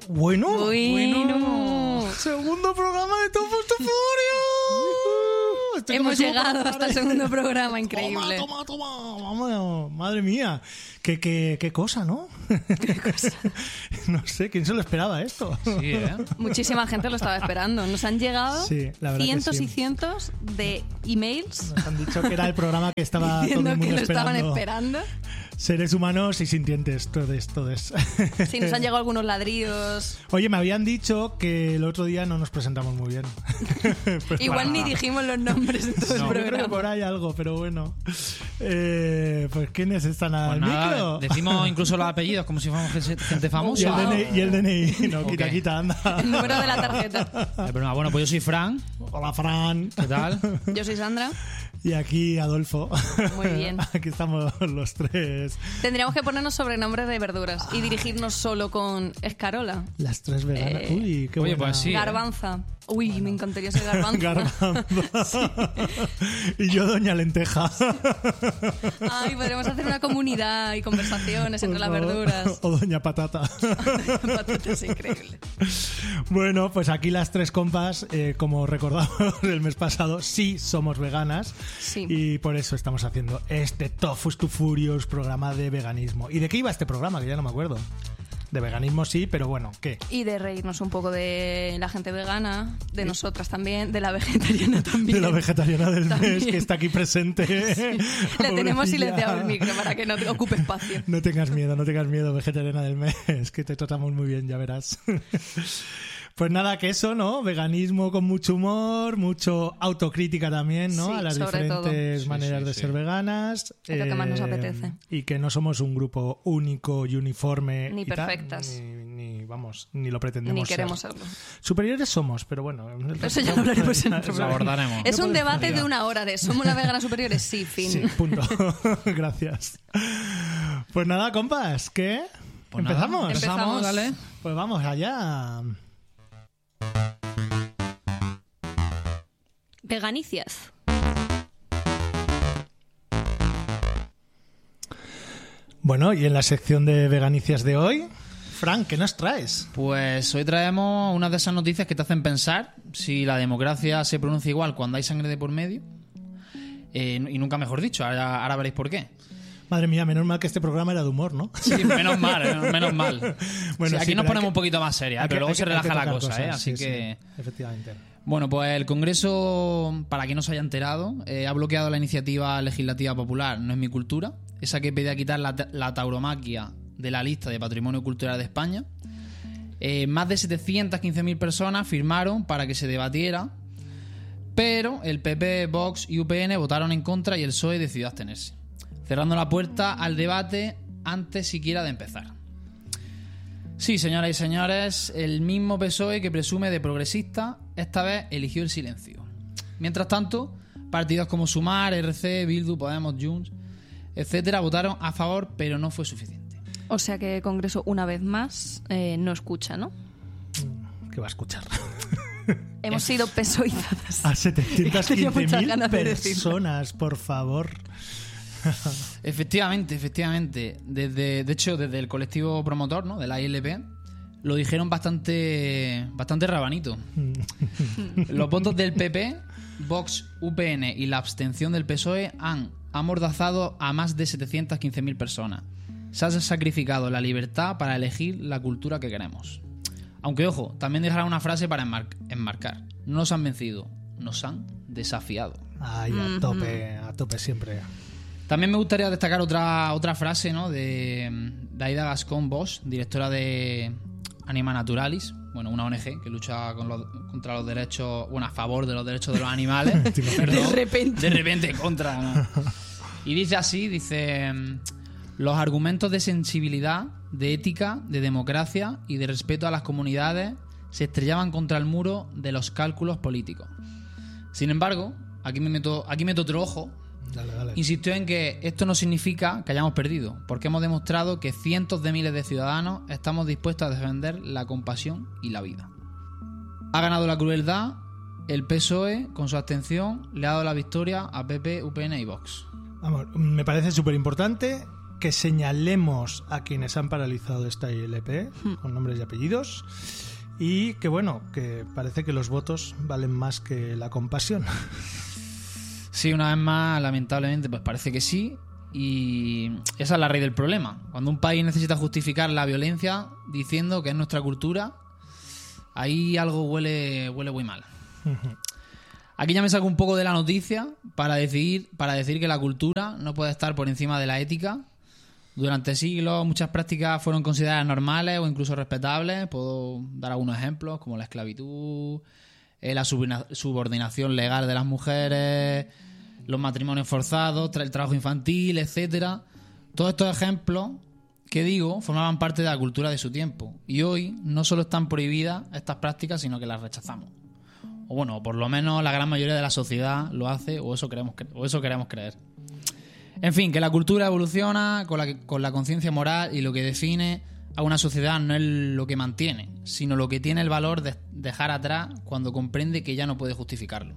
Bueno. Segundo programa de Top of the Furio. Hemos llegado hasta el segundo programa, increíble. Toma. Vamos, madre mía. Qué cosa, ¿no? ¿Qué cosa? No sé, ¿quién se lo esperaba esto? Sí, ¿eh? Muchísima gente lo estaba esperando. Nos han llegado Sí, la verdad cientos que sí. y cientos de emails Nos han dicho que era el programa que estaba todo diciendo el que mundo lo estaban esperando. esperando. Seres humanos y sintientes, todos. Sí, nos han llegado algunos ladrillos. Oye, me habían dicho que el otro día no nos presentamos muy bien. Pues Igual ni dijimos los nombres de todo el yo creo que programa. por ahí algo, pero bueno. Pues ¿quiénes están al Pues nada, micro? decimos incluso los apellidos como si fuéramos gente Y famosa. el DNI. No, Ok. quita, anda. El número de la tarjeta. Bueno, pues yo soy Fran. Hola, Fran. ¿Qué tal? Yo soy Sandra. Y aquí Adolfo. Muy bien. Aquí estamos los tres. Tendríamos que ponernos sobrenombres de verduras y dirigirnos solo con escarola, Las tres veganas. Uy, qué Oye, buena. pues sí. garbanza. Uy, me encantaría ser garbanza. Garbanza. Y yo, Doña Lenteja. Ay, podríamos hacer una comunidad y conversaciones entre las verduras. O Doña Patata. Patatas, increíble. Bueno, pues aquí las tres compas, como recordamos el mes pasado, sí somos veganas. Sí. Y por eso estamos haciendo este Tofu to Furious programa de veganismo. ¿Y de qué iba este programa? Que ya no me acuerdo. De veganismo sí, pero bueno, ¿qué? Y de reírnos un poco de la gente vegana, de nosotras también, de la vegetariana también. De la vegetariana del También. mes que está aquí presente. Le tenemos Pobrecilla. silenciado el micro para que no te ocupe espacio. No tengas miedo, vegetariana del mes, que te tratamos muy bien, ya verás. Pues nada, que eso, ¿no? Veganismo con mucho humor, mucho autocrítica también, ¿no? Sí, A las sobre diferentes todo. maneras Sí, de sí. ser veganas. Es lo que más nos apetece. Y que no somos un grupo único y uniforme. Ni y tal, perfectas. ni lo pretendemos Ni queremos ser. serlo. Superiores somos, pero bueno. Eso ya lo hablaremos en otro Lo programa. abordaremos. Es un podemos debate fallar. de una hora de ¿somos las veganas superiores? Sí, fin. Sí, punto. Gracias. Pues nada, compas, ¿qué? Pues nada, ¿Empezamos? Empezamos. Dale. Pues vamos allá. Veganicias. Bueno, y en la sección de veganicias de hoy, Frank, ¿qué nos traes? Pues hoy traemos una de esas noticias que te hacen pensar si la democracia se pronuncia igual cuando hay sangre de por medio. Y nunca mejor dicho, ahora veréis por qué. Madre mía, menos mal que este programa era de humor, ¿no? Sí, menos mal, menos mal. Bueno, Sí, aquí sí, nos pero ponemos hay que- un poquito más serias, Hay que- pero luego hay se que- hay que relaja la tocar cosa, cosas, Así sí, que... sí, efectivamente. Bueno, pues el Congreso, para quien no se haya enterado, ha bloqueado la iniciativa legislativa popular No es mi cultura, esa que pedía quitar la tauromaquia de la lista de Patrimonio Cultural de España. Más de 715.000 personas firmaron para que se debatiera, pero el PP, Vox y UPN votaron en contra y el PSOE decidió abstenerse, cerrando la puerta al debate antes siquiera de empezar. Sí, señoras y señores, el mismo PSOE que presume de progresista, esta vez eligió el silencio. Mientras tanto, partidos como Sumar, RC, Bildu, Podemos, Junts, etcétera, votaron a favor, pero no fue suficiente. O sea que el Congreso, una vez más, no escucha, ¿no? ¿Qué va a escuchar? Hemos sido pesoizadas. A Tenía muchas 715.000 ganas de decirlo. personas, por favor. Efectivamente. De hecho, desde el colectivo promotor, ¿no?, de la ILP, lo dijeron bastante rabanito. Los votos del PP, Vox, UPN y la abstención del PSOE han amordazado a más de 715.000 personas. Se ha sacrificado la libertad para elegir la cultura que queremos. Aunque, ojo, también dejará una frase para enmarcar. No nos han vencido, nos han desafiado. Ay, a tope siempre. También me gustaría destacar otra frase, ¿no?, de Aida Gascón Bosch, directora de Anima Naturalis, bueno, una ONG que lucha contra los derechos, bueno, a favor de los derechos de los animales. Perdón, de repente contra, ¿no? Y dice así, los argumentos de sensibilidad, de ética, de democracia y de respeto a las comunidades se estrellaban contra el muro de los cálculos políticos. Sin embargo, aquí meto otro ojo. Dale. Insistió en que esto no significa que hayamos perdido, porque hemos demostrado que cientos de miles de ciudadanos estamos dispuestos a defender la compasión y la vida. Ha ganado la crueldad, el PSOE, con su abstención, le ha dado la victoria a PP, UPN y Vox. Vamos, me parece súper importante que señalemos a quienes han paralizado esta ILP con nombres y apellidos y que bueno, que parece que los votos valen más que la compasión. Sí, una vez más, lamentablemente, pues parece que sí. Y esa es la raíz del problema. Cuando un país necesita justificar la violencia diciendo que es nuestra cultura, ahí algo huele muy mal. Aquí ya me saco un poco de la noticia para decir que la cultura no puede estar por encima de la ética. Durante siglos muchas prácticas fueron consideradas normales o incluso respetables. Puedo dar algunos ejemplos como la esclavitud, la subordinación legal de las mujeres, los matrimonios forzados, el trabajo infantil, etcétera. Todos estos ejemplos que digo formaban parte de la cultura de su tiempo y hoy no solo están prohibidas estas prácticas, sino que las rechazamos. O bueno, por lo menos la gran mayoría de la sociedad lo hace, o eso queremos creer. En fin, que la cultura evoluciona con la conciencia moral y lo que define a una sociedad no es lo que mantiene, sino lo que tiene el valor de dejar atrás cuando comprende que ya no puede justificarlo.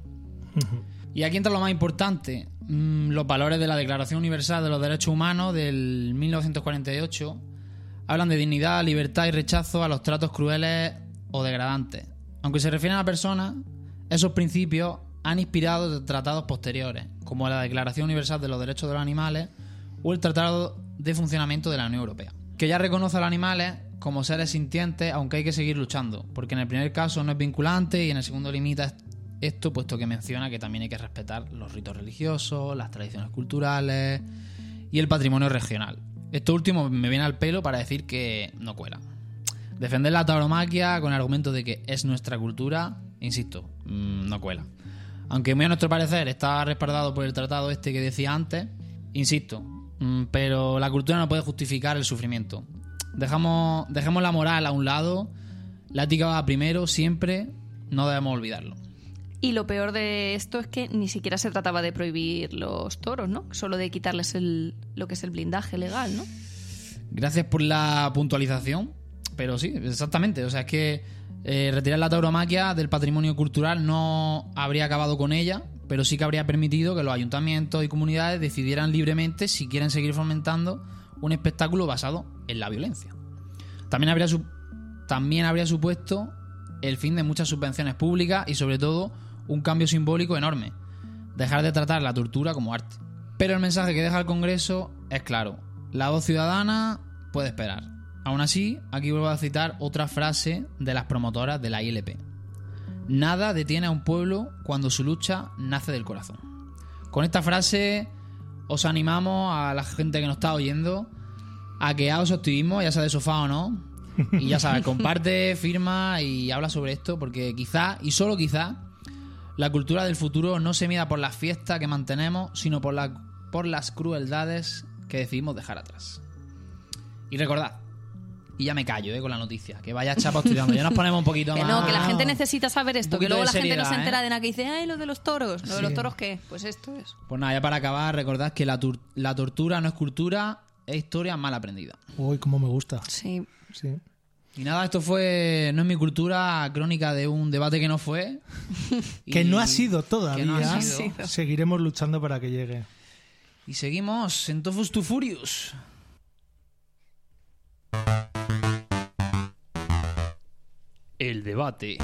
Y aquí entra lo más importante, los valores de la Declaración Universal de los Derechos Humanos del 1948 hablan de dignidad, libertad y rechazo a los tratos crueles o degradantes. Aunque se refieren a personas, esos principios han inspirado tratados posteriores, como la Declaración Universal de los Derechos de los Animales o el Tratado de Funcionamiento de la Unión Europea, que ya reconoce a los animales como seres sintientes, aunque hay que seguir luchando, porque en el primer caso no es vinculante y en el segundo limita esto, puesto que menciona que también hay que respetar los ritos religiosos, las tradiciones culturales y el patrimonio regional. Esto último me viene al pelo para decir que no cuela. Defender la tauromaquia con el argumento de que es nuestra cultura, insisto, no cuela. Aunque muy a nuestro parecer está respaldado por el tratado este que decía antes, insisto, pero la cultura no puede justificar el sufrimiento. Dejemos la moral a un lado, la ética va primero, siempre, no debemos olvidarlo. Y lo peor de esto es que ni siquiera se trataba de prohibir los toros, ¿no? Solo de quitarles lo que es el blindaje legal, ¿no? Gracias por la puntualización, pero sí, exactamente. O sea, es que retirar la tauromaquia del patrimonio cultural no habría acabado con ella, pero sí que habría permitido que los ayuntamientos y comunidades decidieran libremente si quieren seguir fomentando un espectáculo basado en la violencia. También habría supuesto el fin de muchas subvenciones públicas y sobre todo un cambio simbólico enorme: dejar de tratar la tortura como arte. Pero el mensaje que deja el Congreso es claro: la voz ciudadana puede esperar. Aún así, aquí vuelvo a citar otra frase de las promotoras de la ILP: nada detiene a un pueblo cuando su lucha nace del corazón. Con esta frase os animamos a la gente que nos está oyendo a que haga su activismo, ya sea de sofá o no, y ya sabes, comparte, firma y habla sobre esto, porque quizá, y solo quizá, la cultura del futuro no se mida por las fiestas que mantenemos, sino por las crueldades que decidimos dejar atrás. Y recordad, y ya me callo con la noticia, que vaya chapas tirando, ya nos ponemos un poquito más. No, que la gente necesita saber esto, que luego la gente no se entera de nada, que dice, ay, lo de los toros. ¿Lo de los toros qué? Pues esto es. Pues nada, ya para acabar, recordad que la tortura no es cultura, es historia mal aprendida. Uy, cómo me gusta. Sí. Y nada, esto fue No es mi cultura, crónica de un debate que no fue. Que no ha sido todavía. Que no ha sido. Seguiremos luchando para que llegue. Y seguimos en Tofus to Furious. El debate.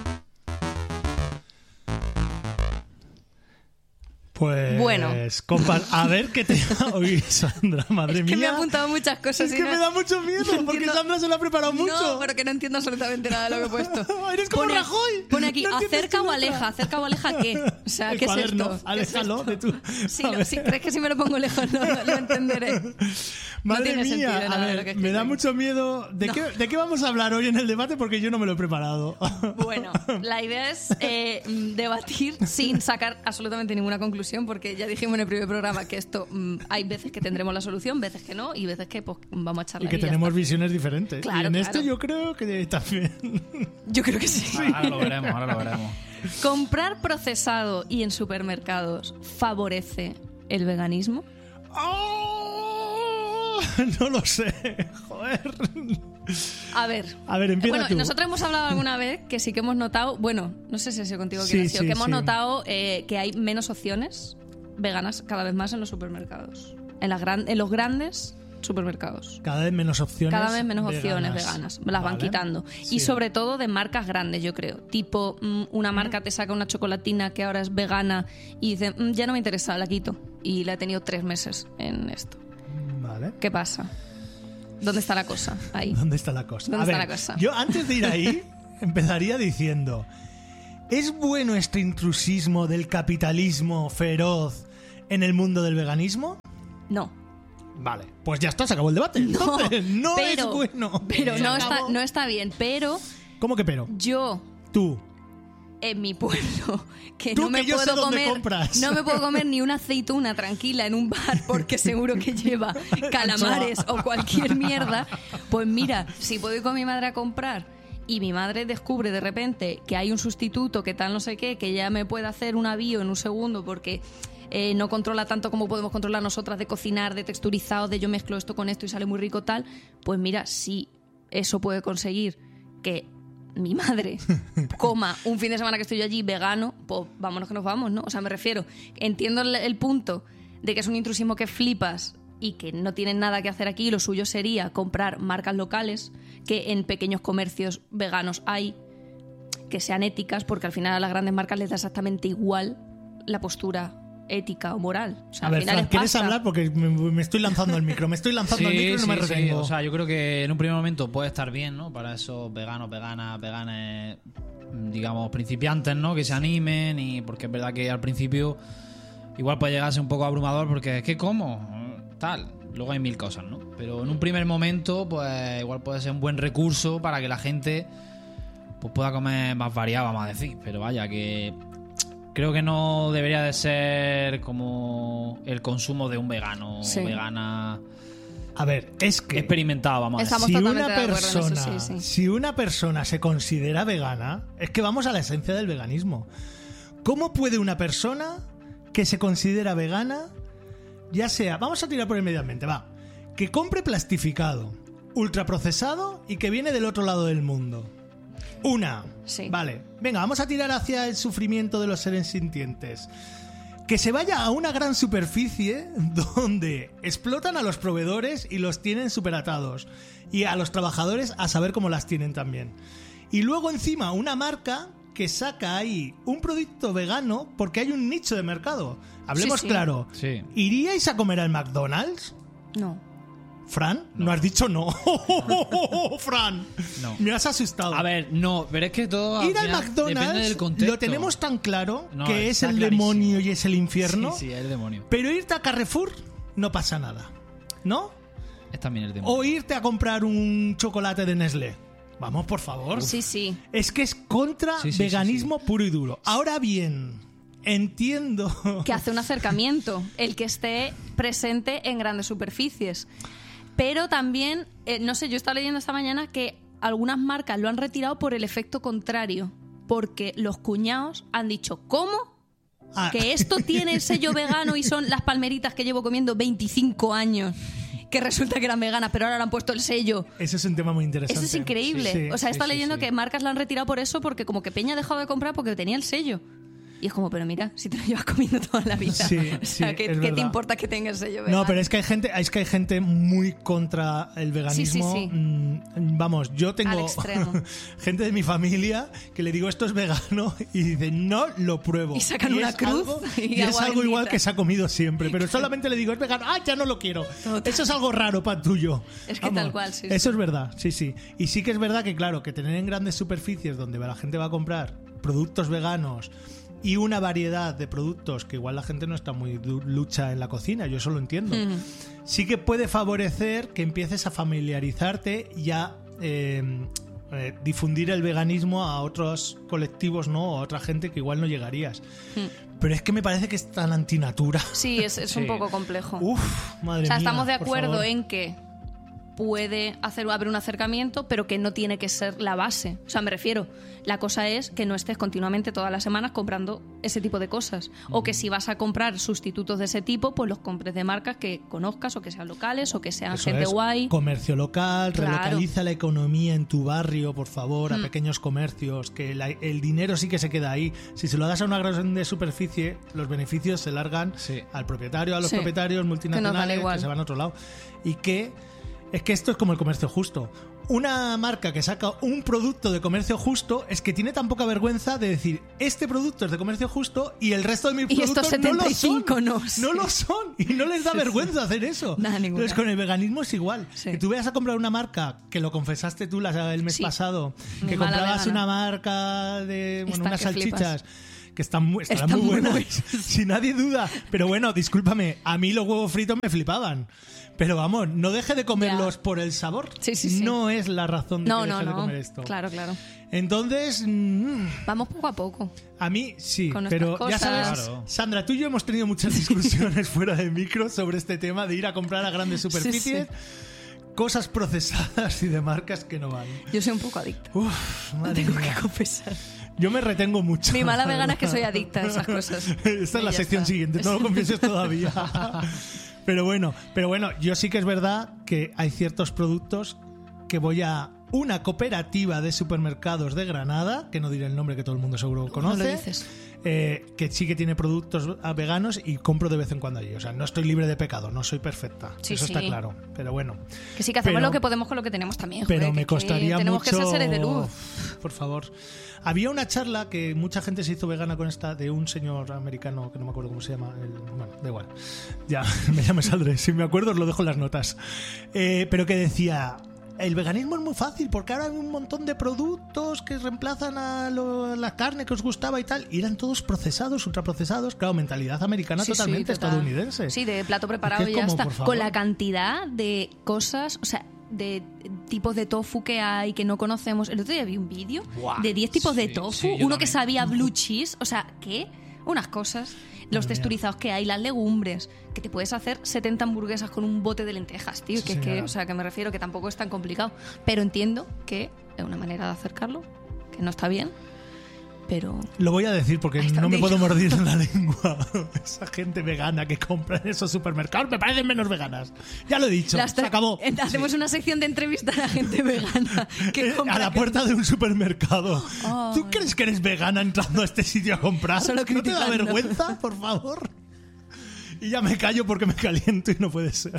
Pues, bueno, a ver qué te... Oye, Sandra, madre mía. Es que me he apuntado muchas cosas. Es que me da mucho miedo, porque Sandra se lo ha preparado mucho. No, pero que no entiendo absolutamente nada de lo que he puesto. Eres como Rajoy. Pone aquí, no ¿acerca o aleja? ¿Acerca o aleja qué? O sea, el ¿qué cuaderno, es esto? Aléjalo de tu... Si crees que si me lo pongo lejos lo entenderé. Madre no mía, sentido, a nada de lo ver, que me da mucho miedo. ¿De qué vamos a hablar hoy en el debate? Porque yo no me lo he preparado. Bueno, la idea es debatir sin sacar absolutamente ninguna conclusión, porque ya dijimos en el primer programa que esto hay veces que tendremos la solución, veces que no, y veces que pues vamos a charlar. Y que tenemos visiones diferentes. Claro, y en esto yo creo que también. Yo creo que sí. Ahora lo veremos. ¿Comprar procesado y en supermercados favorece el veganismo? ¡Oh! No lo sé. Joder. A ver, empieza tú. Nosotros hemos hablado alguna vez que sí que hemos notado, bueno, no sé si ha sido contigo que ha sido, que hemos notado que hay menos opciones veganas cada vez más en los supermercados. En los grandes supermercados. Cada vez menos opciones veganas. Las van quitando. Sí. Y sobre todo de marcas grandes, yo creo. Tipo, una marca te saca una chocolatina que ahora es vegana y dice, ya no me interesa, la quito. Y la he tenido 3 meses en esto. Vale. ¿Qué pasa? ¿Dónde está la cosa? Ahí. ¿Dónde está la cosa? ¿Dónde está la cosa? Yo antes de ir ahí empezaría diciendo, ¿es bueno este intrusismo del capitalismo feroz en el mundo del veganismo? No. Vale, pues ya está, se acabó el debate. Entonces, no es bueno. Pero no está bien. Pero ¿Cómo que pero? yo, Tú. en mi pueblo, que Tú, no me que yo sé puedo dónde comer, compras. no me puedo comer ni una aceituna tranquila en un bar porque seguro que lleva calamares o cualquier mierda. Pues mira, si puedo ir con mi madre a comprar y mi madre descubre de repente que hay un sustituto que tal no sé qué, que ya me puede hacer una bio en un segundo porque no controla tanto como podemos controlar nosotras de cocinar, de texturizado, de yo mezclo esto con esto y sale muy rico tal, pues mira, si eso puede conseguir que mi madre coma un fin de semana que estoy yo allí vegano, pues vámonos que nos vamos, ¿no? O sea, me refiero, entiendo el punto de que es un intrusismo que flipas y que no tienen nada que hacer aquí, lo suyo sería comprar marcas locales que en pequeños comercios veganos hay, que sean éticas, porque al final a las grandes marcas les da exactamente igual la postura ética o moral. O sea, A ver, al final Fran, ¿quieres hablar? Porque me estoy lanzando al micro. Me estoy lanzando al micro y no me retengo. O sea, yo creo que en un primer momento puede estar bien, ¿no? Para esos veganos, veganas, digamos, principiantes, ¿no? Que se animen y porque es verdad que al principio igual puede llegar a ser un poco abrumador porque es que ¿cómo? Tal. Luego hay 1000 cosas, ¿no? Pero en un primer momento, pues igual puede ser un buen recurso para que la gente pues pueda comer más variado, vamos a decir. Pero vaya, que creo que no debería de ser como el consumo de un vegano o vegana. A ver, es que experimentado, vamos a decir. Estamos totalmente de acuerdo en eso, sí. Si una persona se considera vegana, es que vamos a la esencia del veganismo. ¿Cómo puede una persona que se considera vegana, ya sea, vamos a tirar por el medio ambiente, que compre plastificado, ultraprocesado y que viene del otro lado del mundo? Vale, venga, vamos a tirar hacia el sufrimiento de los seres sintientes. Que se vaya a una gran superficie donde explotan a los proveedores y los tienen superatados. Y a los trabajadores a saber cómo las tienen también. Y luego encima una marca que saca ahí un producto vegano porque hay un nicho de mercado. Hablemos claro. Sí. ¿Iríais a comer al McDonald's? No. ¿Fran? No has dicho no. Fran, no. Me has asustado. A ver, no, pero es que todo ir al depende del McDonald's contexto. lo tenemos tan claro que es está el clarísimo. demonio y es el infierno. Sí, es el demonio. Pero irte a Carrefour no pasa nada, ¿no? Es también el demonio. O irte a comprar un chocolate de Nestlé. Vamos, por favor. Sí. Es que es contra veganismo puro y duro. Ahora bien, entiendo que hace un acercamiento el que esté presente en grandes superficies. Pero también, no sé, yo estaba leyendo esta mañana que algunas marcas lo han retirado por el efecto contrario. Porque los cuñados han dicho, ¿cómo? Que esto tiene el sello vegano y son las palmeritas que llevo comiendo 25 años, que resulta que eran veganas, pero ahora le han puesto el sello. Eso es un tema muy interesante. Eso es increíble. Sí, o sea, he estado leyendo que marcas lo han retirado por eso, porque como que Peña ha dejado de comprar porque tenía el sello. Y es como, pero mira, si te lo llevas comiendo toda la vida. O sea, ¿qué te importa que tenga el sello vegano? No, pero es que hay gente muy contra el veganismo. Sí. Vamos, yo tengo al extremo. gente de mi familia que le digo esto es vegano y dicen no lo pruebo. Y sacan una cruz y es algo igual que se ha comido siempre, pero solamente le digo es vegano, ya no lo quiero. Total. Eso es algo raro para tuyo. Es que tal cual, sí. Eso es verdad, sí. Y sí que es verdad que claro, que tener en grandes superficies donde la gente va a comprar productos veganos y una variedad de productos que igual la gente no está muy lucha en la cocina, yo eso lo entiendo. Sí que puede favorecer que empieces a familiarizarte y a difundir el veganismo a otros colectivos, ¿no? O a otra gente que igual no llegarías. Pero es que me parece que es tan antinatura. Sí, es un poco complejo. Uf, madre mía. O sea, estamos de acuerdo en que puede haber un acercamiento, pero que no tiene que ser la base. O sea, me refiero, la cosa es que no estés continuamente todas las semanas comprando ese tipo de cosas. O que si vas a comprar sustitutos de ese tipo, pues los compres de marcas que conozcas o que sean locales o que sean Eso gente es, guay. comercio local, Claro. relocaliza la economía en tu barrio, por favor, a pequeños comercios, que el dinero sí que se queda ahí. Si se lo das a una grande superficie, los beneficios se largan Sí. al propietario, a los Sí. propietarios Que nos multinacionales dan igual. que se van a otro lado. Y que es que esto es como el comercio justo. Una marca que saca un producto de comercio justo es que tiene tan poca vergüenza de decir, este producto es de comercio justo y el resto de mis Y productos estos 75 no lo son. no, sí. No lo son. Y no les da vergüenza hacer eso. Nada, ninguna. Entonces con el veganismo es igual. Sí. Que tú vayas a comprar una marca, que lo confesaste tú el mes Sí. pasado, Mi que mala comprabas vegana. una marca de Están unas que salchichas que estarán muy Están buenas, muy buenas. sin nadie duda. Pero bueno, discúlpame, a mí los huevos fritos me flipaban. Pero vamos, no deje de comerlos Ya. por el sabor. Sí, sí, sí. No es la razón de No, que no, deje de no. comer esto. Claro, claro. Entonces, Vamos poco a poco. a mí sí, Con pero nuestras ya cosas. sabes, Claro. Sandra, tú y yo hemos tenido muchas discusiones fuera de micro sobre este tema de ir a comprar a grandes superficies, cosas procesadas y de marcas que no van. Yo soy un poco adicta. Uf, madre Tengo mía. que confesar. Yo me retengo mucho. Mi mala la vegana es que verdad. soy adicta a esas cosas. Esta es Y la ya sección está. siguiente, no lo confieses todavía. Pero bueno, yo sí que es verdad que hay ciertos productos que voy a una cooperativa de supermercados de Granada, que no diré el nombre que todo el mundo seguro conoce, No lo dices. que sí que tiene productos veganos y compro de vez en cuando allí. O sea, no estoy libre de pecado, no soy perfecta. Sí, eso está sí. claro. Pero bueno. Que sí que hacemos Pero- lo que podemos con lo que tenemos también. Pero joder, me que costaría tenemos mucho. que ser seres de luz. Por favor. Había una charla que mucha gente se hizo vegana con esta de un señor americano que no me acuerdo cómo se llama. Bueno, da igual. Ya me saldré. Si me acuerdo, os lo dejo en las notas. Pero que decía. El veganismo es muy fácil porque ahora hay un montón de productos que reemplazan a la carne que os gustaba y tal. Y eran todos procesados, ultraprocesados. Claro, mentalidad americana Sí, sí, totalmente total. estadounidense. Sí, de plato preparado Es que y ya como, está. por favor. Con la cantidad de cosas, o sea, de tipos de tofu que hay que no conocemos. El otro día vi un vídeo Buah, de 10 tipos de sí, tofu, sí, yo uno que también. sabía blue cheese, o sea, ¿qué? Unas cosas. Los Madre texturizados que hay, las legumbres, que te puedes hacer 70 hamburguesas con un bote de lentejas, tío. Sí, que es que, señora. o sea, que me refiero que tampoco es tan complicado. Pero entiendo que es una manera de acercarlo, que no está bien, pero Lo voy a decir porque Ahí está, no me dilo. puedo mordir la lengua. Esa gente vegana que compra en esos supermercados me parecen menos veganas. Ya lo he dicho, Las se acabó. Hacemos una sección de entrevistar a gente vegana que compra A la puerta de un supermercado. Ay. ¿Tú crees que eres vegana entrando a este sitio a comprar? Solo ¿No te da criticando. vergüenza, por favor? Y ya me callo porque me caliento y no puede ser.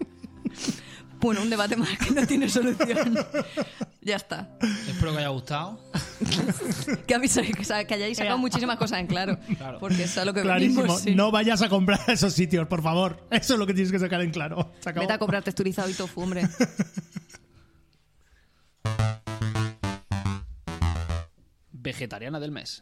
Bueno, un debate más que no tiene solución. Ya está. Espero que haya gustado. Que que hayáis sacado muchísimas cosas en claro. Claro. Porque es a lo que Clarísimo. venimos. Sí. No vayas a comprar a esos sitios, por favor. Eso es lo que tienes que sacar en claro. Se acabó. Vete a comprar texturizado y tofu, hombre. Vegetariana del mes.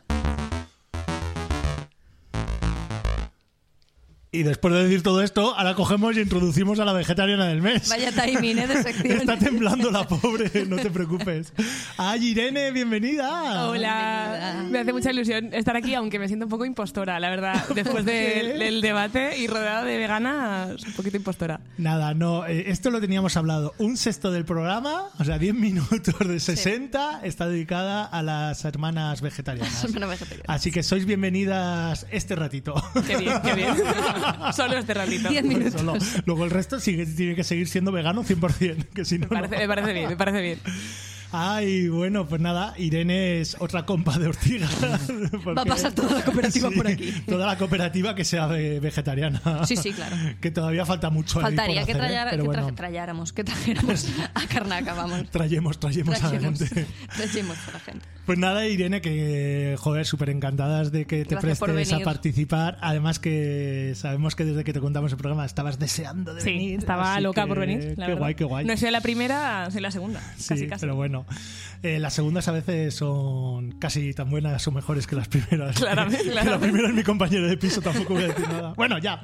Y después de decir todo esto, ahora cogemos y introducimos a la vegetariana del mes. Vaya timing, ¿eh? De sección. Está temblando la pobre, no te preocupes. ¡Ay, Irene, bienvenida! Hola, Bienvenida. me hace mucha ilusión estar aquí, aunque me siento un poco impostora, la verdad. Después del debate y rodeada de veganas, un poquito impostora. Nada, no, esto lo teníamos hablado. Un sexto del programa, o sea, 10 minutos de 60, está dedicada a las hermanas vegetarianas. Hermana vegetariana. Así que sois bienvenidas este ratito. Qué bien, qué bien. Solo este ratito. 10 minutos. Solo. Luego el resto tiene que seguir siendo vegano 100%, que si no, no. Me parece bien, me parece bien. Ay, bueno, pues nada, Irene es otra compa de Ortiga. Va a pasar toda la cooperativa por aquí. Toda la cooperativa que sea vegetariana. Sí, sí, claro. Que todavía falta mucho ahí Faltaría por que, hacer, ¿eh? Pero bueno, trajéramos a Karnaka, vamos. trayemos a la gente. Trajemos a la gente. Pues nada, Irene, que joder, súper encantadas de que te Gracias por prestes a venir. participar. Además que sabemos que desde que te contamos el programa estabas deseando de Sí, venir. estaba así loca que por venir. La Qué verdad. guay, qué guay. No soy la primera, soy la segunda. Sí, Casi, casi. pero bueno. Las segundas a veces son casi tan buenas o mejores que las primeras. Claramente, Que la claramente. primera es mi compañero de piso, tampoco voy a decir nada. Bueno, ya.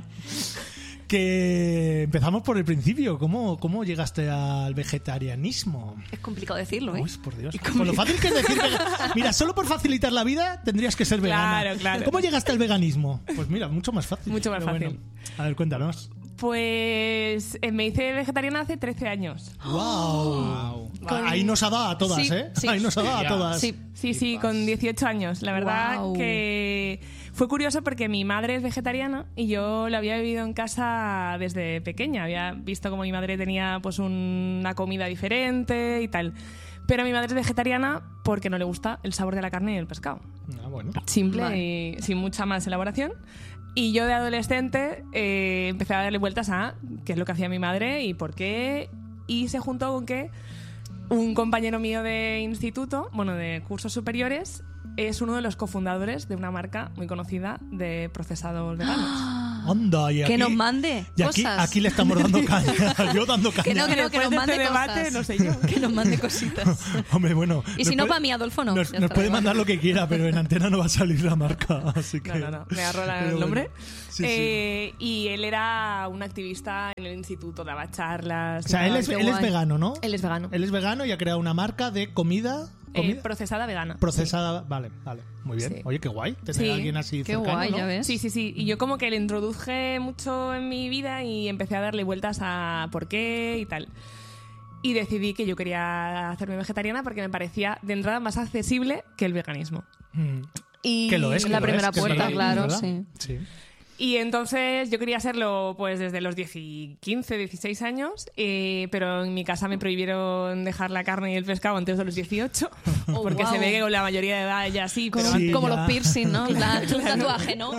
Que empezamos por el principio. ¿Cómo llegaste al vegetarianismo? Es complicado decirlo, ¿eh? Uy, por Dios. Con lo fácil que es decir mira, solo por facilitar la vida tendrías que ser vegana. Claro, claro. ¿Cómo llegaste al veganismo? Pues mira, mucho más fácil. Mucho más Pero fácil. bueno, a ver, cuéntanos. Pues me hice vegetariana hace 13 años. ¡Wow! Ahí nos ha dado a todas, Sí, ¿eh? sí. Ahí nos ha dado a todas. Sí, con 18 años. La verdad Guau. que fue curioso porque mi madre es vegetariana y yo la había vivido en casa desde pequeña. Había visto como mi madre tenía pues una comida diferente y tal. Pero mi madre es vegetariana porque no le gusta el sabor de la carne y el pescado. Ah, bueno. Simple Vale. y sin mucha más elaboración. Y yo de adolescente empecé a darle vueltas a qué es lo que hacía mi madre y por qué. Y se juntó con que un compañero mío de instituto, bueno, de cursos superiores, es uno de los cofundadores de una marca muy conocida de procesados veganos. Anda, y Que aquí, nos mande y aquí, cosas. aquí le estamos dando caña. Yo dando caña. Que no, que Después nos de mande este debate, cosas. no sé yo. Que nos mande cositas. Hombre, bueno. Y si no, para mí, Adolfo, no. Nos Ya está, puede da igual. mandar lo que quiera, pero en antena no va a salir la marca. Así que... No, me agarró Pero el nombre. bueno. Sí. Y él era un activista en el instituto, daba charlas. O sea, él es Qué guay. vegano, ¿no? Él es vegano. Él es vegano y ha creado una marca de comida Procesada vegana. procesada. Vale, muy bien. Sí. Oye, qué guay tener Sí. a alguien así Qué cercano, guay, ¿no? ya ves. Sí. Y yo como que le introduje mucho en mi vida y empecé a darle vueltas a por qué y tal. Y decidí que yo quería hacerme vegetariana porque me parecía de entrada más accesible que el veganismo. Mm. Y Que lo es, que la lo primera es, que es puerta, verdad, claro, ¿verdad? sí. Sí. Y entonces yo quería serlo pues desde los 15, 16 años, pero en mi casa me prohibieron dejar la carne y el pescado antes de los 18, Oh, porque wow. se ve que con la mayoría de edad ya sí, pero Sí, antes. Como ya. los piercing, ¿no? En plan, un tatuaje, ¿no?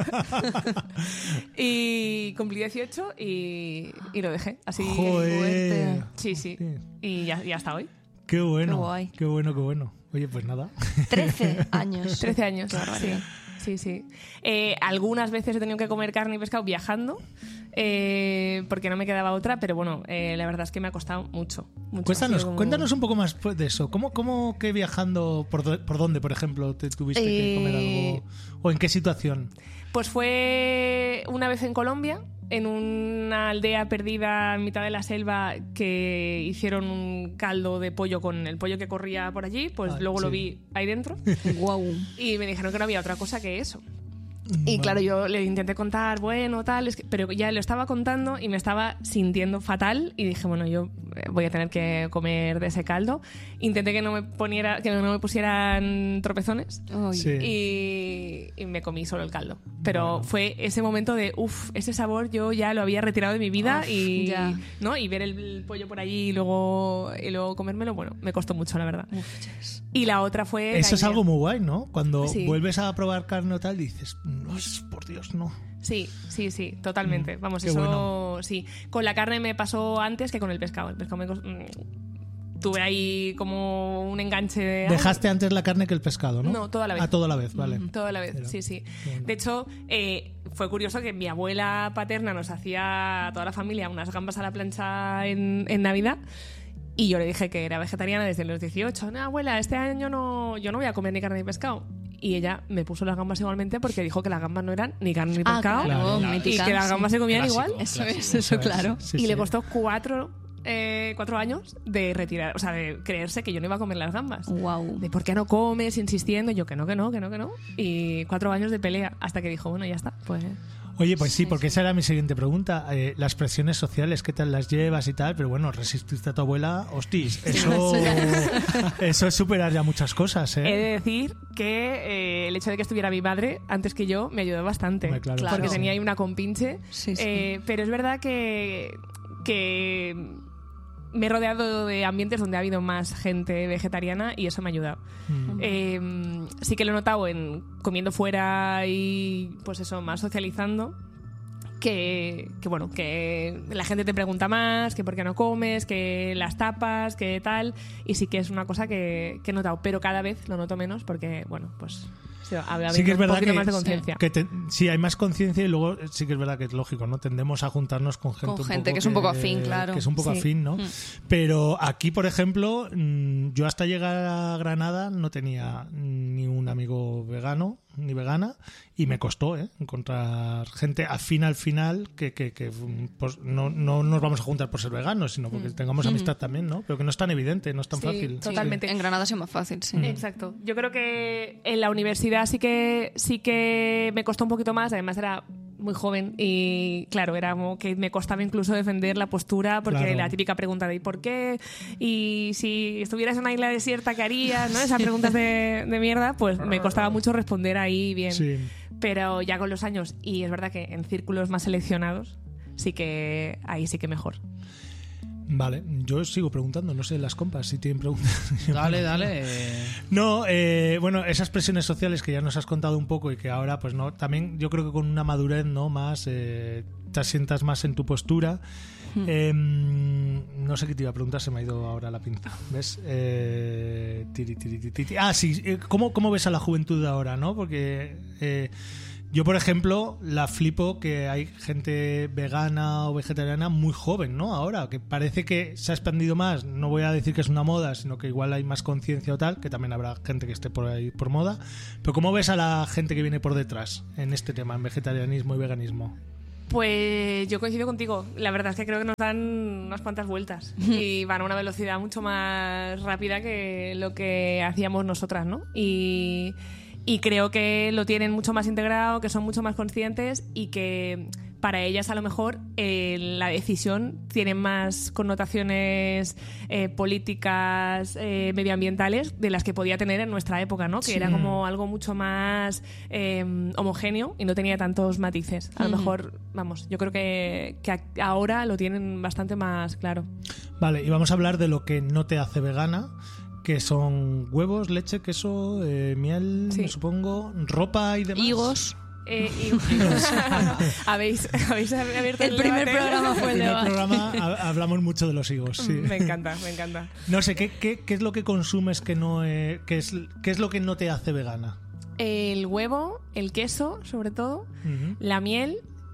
Y cumplí 18 y lo dejé. Así. Joder. Sí. Sí. Y ya hasta hoy. Qué bueno. Qué guay. Qué bueno. Oye, pues nada. 13 años. 13 años. Qué barbaridad. Sí. Algunas veces he tenido que comer carne y pescado viajando, porque no me quedaba otra, pero bueno, la verdad es que me ha costado mucho. Ha sido como- Cuéntanos un poco más de eso. ¿Cómo que viajando, por dónde, por ejemplo, te tuviste que comer algo? ¿O en qué situación? Pues fue una vez en Colombia, en una aldea perdida en mitad de la selva, que hicieron un caldo de pollo con el pollo que corría por allí, pues luego sí. lo vi ahí dentro Guau. y me dijeron que no había otra cosa que eso. Y claro, yo le intenté contar, bueno, tal, pero ya lo estaba contando y me estaba sintiendo fatal y dije, bueno, yo voy a tener que comer de ese caldo. Intenté que no me pusieran tropezones. Ay. Sí. Y me comí solo el caldo. Pero fue ese momento de, ese sabor yo ya lo había retirado de mi vida y, ya. ¿no? Y ver el pollo por allí y luego comérmelo, bueno, me costó mucho, la verdad. Uf, Y la otra fue... Eso la es idea. algo muy guay, ¿no? Cuando Sí. vuelves a probar carne o tal, dices, no, por Dios, no. Sí, totalmente. Vamos, qué eso bueno. sí. Con la carne me pasó antes que con el pescado. El pescado tuve ahí como un enganche de... Dejaste antes la carne que el pescado, ¿no? No, toda la vez. Toda la vez, vale. Toda la vez, Pero, sí. bueno. De hecho, fue curioso que mi abuela paterna nos hacía a toda la familia unas gambas a la plancha en Navidad. Y yo le dije que era vegetariana desde los 18. No, abuela, este año yo no voy a comer ni carne ni pescado. Y ella me puso las gambas igualmente porque dijo que las gambas no eran ni carne ni pescado. claro, Claro. mítica, Y que las sí. gambas se comían Clásico. igual. Eso es, Clásico. eso claro. Sí, Y sí. le costó 4 años de retirar, o sea, de creerse que yo no iba a comer las gambas. Wow. De por qué no comes, insistiendo, yo que no. Y 4 años de pelea hasta que dijo, bueno, ya está, pues... Oye, pues sí, Sí, porque esa era mi siguiente pregunta. Las presiones sociales, ¿qué tal las llevas y tal? Pero bueno, resististe a tu abuela, hostis, eso es superar ya muchas cosas, He ¿eh? de decir que el hecho de que estuviera mi madre antes que yo me ayudó bastante. Hombre, claro, Claro. Porque sí. tenía ahí una compinche. Sí, sí. Pero es verdad que me he rodeado de ambientes donde ha habido más gente vegetariana y eso me ha ayudado. Sí que lo he notado en comiendo fuera y pues eso, más socializando. Que bueno, que la gente te pregunta más, que por qué no comes, que las tapas, que tal. Y sí que es una cosa que he notado, pero cada vez lo noto menos porque, bueno, pues Sí que es verdad un poquito que, más de conciencia. sí, hay más conciencia y luego sí que es verdad que es lógico, ¿no? Tendemos a juntarnos con gente, Con gente que es un poco afín, claro. Que es un poco Sí. afín, ¿no? Pero aquí, por ejemplo, yo hasta llegar a Granada no tenía ni un amigo vegano ni vegana y me costó encontrar gente afín al final que pues, no nos vamos a juntar por ser veganos, sino porque tengamos amistad también, ¿no? Pero que no es tan evidente, no es tan Sí, fácil. sí. Totalmente. En Granada ha sido más fácil, sí. Exacto. Yo creo que en la universidad sí que me costó un poquito más. Además era muy joven y claro, era como que me costaba incluso defender la postura porque Claro. la típica pregunta de ¿y por qué? Y si estuvieras en una isla desierta, ¿qué harías? ¿No? Esas preguntas de mierda, pues me costaba mucho responder ahí bien. Sí. Pero ya con los años, y es verdad que en círculos más seleccionados, ahí sí que mejor. Vale, yo sigo preguntando, no sé, las compas si tienen preguntas. Dale. No, bueno, esas presiones sociales que ya nos has contado un poco y que ahora, pues no, también yo creo que con una madurez, ¿no? Más, te asientas más en tu postura. No sé qué te iba a preguntar, se me ha ido ahora la pinza. ¿Ves? Sí, ¿cómo ves a la juventud de ahora, no? Porque yo, por ejemplo, la flipo que hay gente vegana o vegetariana muy joven, ¿no? Ahora, que parece que se ha expandido más. No voy a decir que es una moda, sino que igual hay más conciencia o tal, que también habrá gente que esté por ahí por moda. Pero ¿cómo ves a la gente que viene por detrás en este tema, en vegetarianismo y veganismo? Pues yo coincido contigo. La verdad es que creo que nos dan unas cuantas vueltas y van a una velocidad mucho más rápida que lo que hacíamos nosotras, ¿no? Y creo que lo tienen mucho más integrado, que son mucho más conscientes y que para ellas a lo mejor la decisión tiene más connotaciones políticas, medioambientales de las que podía tener en nuestra época, ¿no? Que era como algo mucho más homogéneo y no tenía tantos matices. A lo mejor, vamos, yo creo que ahora lo tienen bastante más claro. Vale, y vamos a hablar de lo que no te hace vegana, que son huevos, leche, queso, miel, Sí. supongo, ropa y demás. Higos. ¿Habéis abierto El primer debate? programa fue En el el debate. programa hablamos mucho de los higos, sí. Me encanta, me encanta. No sé, ¿qué es lo que consumes que no qué es lo que no te hace vegana? El huevo, el queso, sobre todo, Ujú. la miel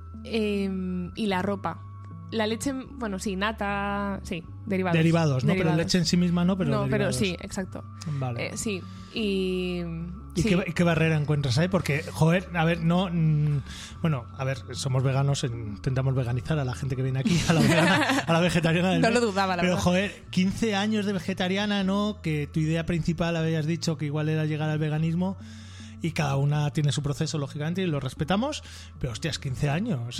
y la ropa. La leche, bueno, sí, nata, sí, derivados. Derivados, ¿no? Pero leche en sí misma no, pero no, pero derivados. sí, exacto. Vale. Sí, y sí. ¿Qué barrera encuentras ahí? Porque, joder, a ver, no... bueno, a ver, somos veganos, intentamos veganizar a la gente que viene aquí, a la vegana, a la vegetariana del No mes. lo dudaba, la Pero, verdad. joder, 15 años de vegetariana, ¿no? Que tu idea principal habías dicho que igual era llegar al veganismo y cada una tiene su proceso, lógicamente, y lo respetamos, pero, hostias, 15 años.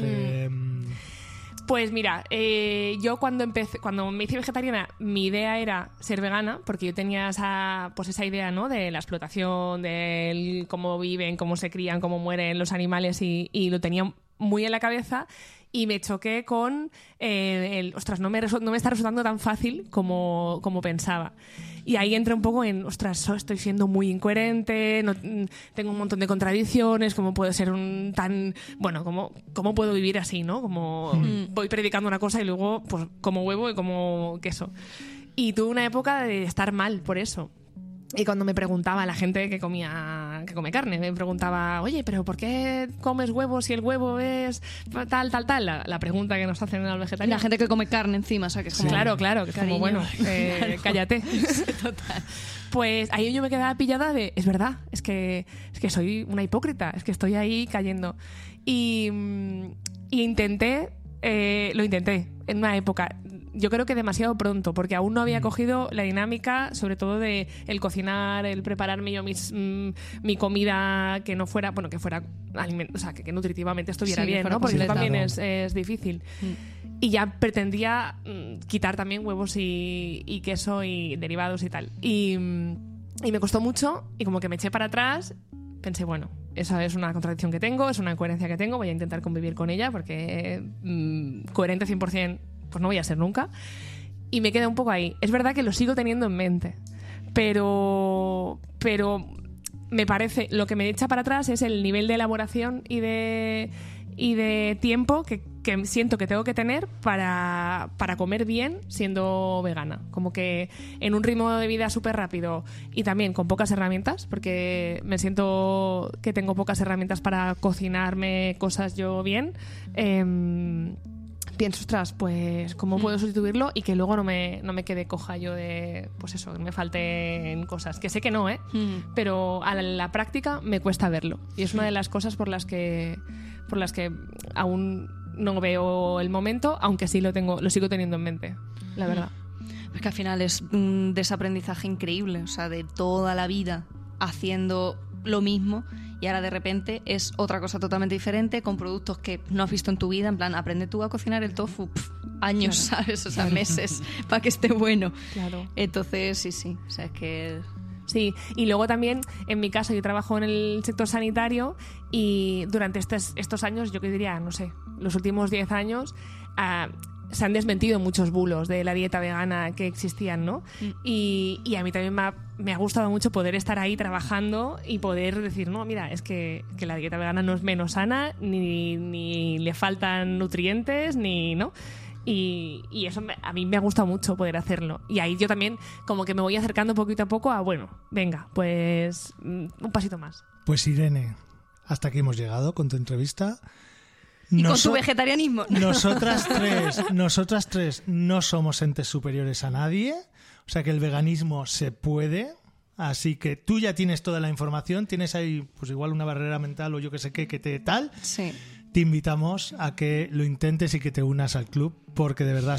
Pues mira, yo cuando me hice vegetariana, mi idea era ser vegana, porque yo tenía esa idea, ¿no? De la explotación, de cómo viven, cómo se crían, cómo mueren los animales y lo tenía muy en la cabeza y me choqué con ostras, no me está resultando tan fácil como pensaba. Y ahí entré un poco en, ostras, estoy siendo muy incoherente, tengo un montón de contradicciones, ¿cómo puedo ser cómo puedo vivir así, ¿no? Como voy predicando una cosa y luego pues como huevo y como queso. Y tuve una época de estar mal por eso. Y cuando me preguntaba la gente que come carne, me preguntaba, oye, pero ¿por qué comes huevos si el huevo es tal? La pregunta que nos hacen a los vegetarianos. La gente que come carne encima, o sea, que es como... Claro, que es Cariño. como, bueno, cállate. Total. Pues ahí yo me quedaba pillada de, es verdad, es que soy una hipócrita, es que estoy ahí cayendo. Y intenté, lo intenté en una época, yo creo que demasiado pronto, porque aún no había cogido la dinámica, sobre todo de el cocinar, el prepararme yo mi comida que no fuera, bueno, que fuera o sea, que nutritivamente estuviera Sí, que bien, fuera ¿no? Porque eso completa. también es difícil. Y ya pretendía quitar también huevos y queso y derivados y tal. Y me costó mucho y como que me eché para atrás, pensé, bueno, esa es una contradicción que tengo, es una incoherencia que tengo, voy a intentar convivir con ella porque coherente 100% pues no voy a ser nunca. Y me queda un poco ahí. Es verdad que lo sigo teniendo en mente, pero me parece, lo que me echa para atrás es el nivel de elaboración y de tiempo que siento que tengo que tener para comer bien siendo vegana. Como que en un ritmo de vida súper rápido y también con pocas herramientas, porque me siento que tengo pocas herramientas para cocinarme cosas yo bien. Pienso, ostras, pues cómo puedo sustituirlo y que luego no me quede coja yo de, pues eso, que me falten cosas. Que sé que no, pero a la práctica me cuesta verlo. Y es una de las cosas por las que aún no veo el momento, aunque sí lo sigo teniendo en mente, la verdad. Es que al final es un desaprendizaje increíble, o sea, de toda la vida haciendo lo mismo y ahora de repente es otra cosa totalmente diferente, con productos que no has visto en tu vida, en plan, aprende tú a cocinar el tofu, años, ¿sabes? O sea, meses para que esté bueno. Claro. Entonces, sí, o sea, es que... Sí, y luego también, en mi caso, yo trabajo en el sector sanitario y durante estos años, yo que diría, no sé, los últimos 10 años, se han desmentido muchos bulos de la dieta vegana que existían, ¿no? Y a mí también me ha gustado mucho poder estar ahí trabajando y poder decir, no, mira, es que la dieta vegana no es menos sana, ni le faltan nutrientes, ni, ¿no? Y eso a mí me ha gustado mucho poder hacerlo. Y ahí yo también como que me voy acercando poquito a poco a, bueno, venga, pues un pasito más. Pues Irene, hasta aquí hemos llegado con tu entrevista. ¿Y con tu vegetarianismo? Nosotras tres no somos entes superiores a nadie. O sea que el veganismo se puede. Así que tú ya tienes toda la información. Tienes ahí pues igual una barrera mental o yo que sé qué, que te tal. Sí. Te invitamos a que lo intentes y que te unas al club, porque de verdad